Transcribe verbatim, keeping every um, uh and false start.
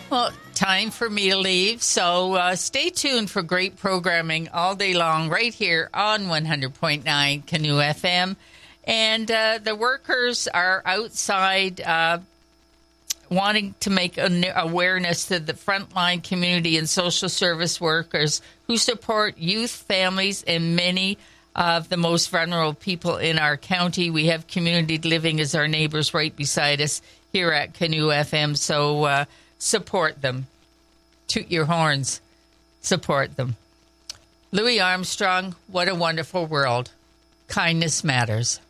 Well, time for me to leave, so uh, stay tuned for great programming all day long right here on one hundred point nine Canoe F M. And uh, the workers are outside uh, wanting to make an awareness to the frontline community and social service workers who support youth, families, and many of the most vulnerable people in our county. We have community living as our neighbors right beside us here at Canoe F M, so uh, support them. Toot your horns. Support them. Louis Armstrong, what a wonderful world. Kindness matters.